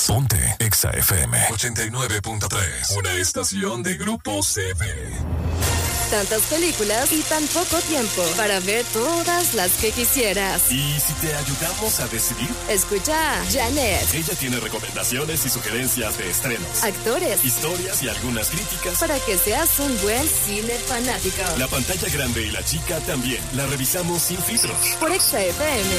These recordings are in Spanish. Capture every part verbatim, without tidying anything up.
Ponte Exa F M ochenta y nueve punto tres. Una estación de Grupo C V. Tantas películas y tan poco tiempo para ver todas las que quisieras. ¿Y si te ayudamos a decidir? Escucha a Janet. Ella tiene recomendaciones y sugerencias de estrenos, actores, historias y algunas críticas para que seas un buen cine fanático. La pantalla grande y la chica también la revisamos sin filtros. Por Exa F M.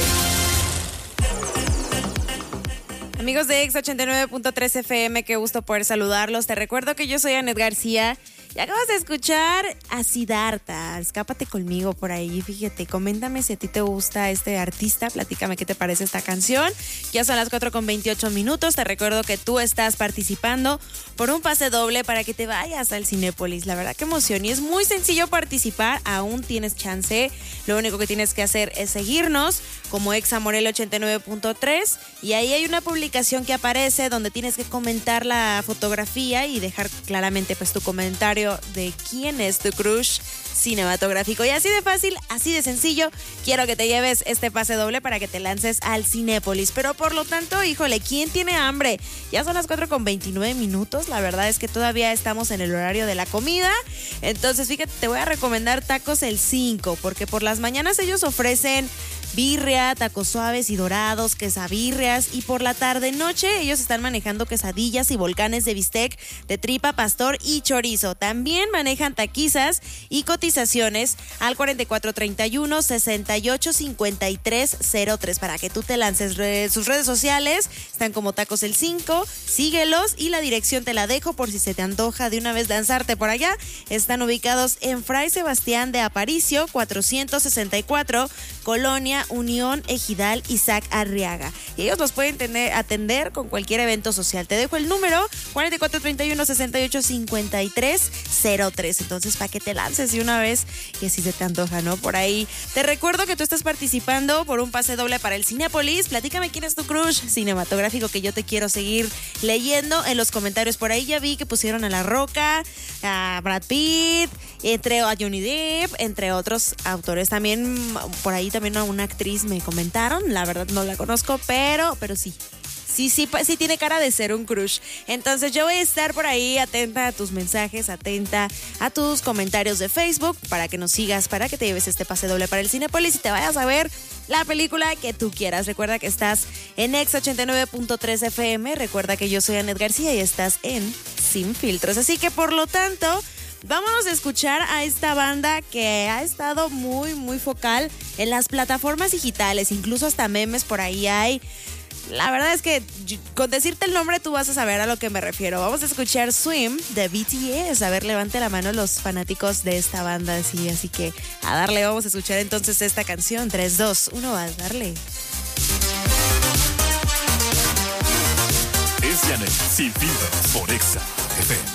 Amigos de Exa ochenta y nueve punto tres F M, qué gusto poder saludarlos. Te recuerdo que yo soy Anet García y acabas de escuchar a Siddhartha. Escápate conmigo por ahí, fíjate, coméntame si a ti te gusta este artista, platícame qué te parece esta canción. Ya son las cuatro con veintiocho minutos, te recuerdo que tú estás participando por un pase doble para que te vayas al Cinépolis. La verdad que emoción, y es muy sencillo participar, aún tienes chance. Lo único que tienes que hacer es seguirnos como Exa Morel ochenta y nueve punto tres y ahí hay una publicación que aparece donde tienes que comentar la fotografía y dejar claramente pues tu comentario de quién es tu crush cinematográfico. Y así de fácil, así de sencillo, quiero que te lleves este pase doble para que te lances al Cinépolis. Pero por lo tanto, híjole, ¿quién tiene hambre? Ya son las cuatro con veintinueve minutos, la verdad es que todavía estamos en el horario de la comida. Entonces, fíjate, te voy a recomendar Tacos El cinco, porque por las mañanas ellos ofrecen birria, tacos suaves y dorados, quesabirrias, y por la tarde noche ellos están manejando quesadillas y volcanes de bistec, de tripa, pastor y chorizo. También manejan taquizas y cotizaciones al cuarenta y cuatro treinta y uno, sesenta y ocho cincuenta y tres cero tres para que tú te lances. Sus redes sociales están como Tacos El cinco, síguelos y la dirección te la dejo por si se te antoja de una vez lanzarte por allá. Están ubicados en Fray Sebastián de Aparicio, cuatrocientos sesenta y cuatro, Colonia Unión Ejidal Isaac Arriaga. Y ellos los pueden tener, atender con cualquier evento social. Te dejo el número cuarenta y cuatro treinta y uno, sesenta y ocho cincuenta y tres cero tres. Entonces, para que te lances de una vez y así se te antoja, ¿no? Por ahí. Te recuerdo que tú estás participando por un pase doble para el Cinépolis. Platícame quién es tu crush cinematográfico, que yo te quiero seguir leyendo en los comentarios. Por ahí ya vi que pusieron a La Roca, a Brad Pitt, entre a Johnny Depp, entre otros autores. También por ahí también a una actriz me comentaron, la verdad no la conozco, pero, pero sí. Sí, sí, sí tiene cara de ser un crush. Entonces yo voy a estar por ahí atenta a tus mensajes, atenta a tus comentarios de Facebook para que nos sigas, para que te lleves este pase doble para el Cinépolis y te vayas a ver la película que tú quieras. Recuerda que estás en Exa ochenta y nueve punto tres F M. Recuerda que yo soy Anet García y estás en Sin Filtros. Así que por lo tanto, vámonos a escuchar a esta banda que ha estado muy, muy focal en las plataformas digitales. Incluso hasta memes por ahí hay. La verdad es que con decirte el nombre tú vas a saber a lo que me refiero. Vamos a escuchar Swim de B T S. A ver, levante la mano los fanáticos de esta banda. Sí, así que a darle, vamos a escuchar entonces esta canción. tres, dos, uno, a darle. Es Janet, Sin Filtros, por Exa F M.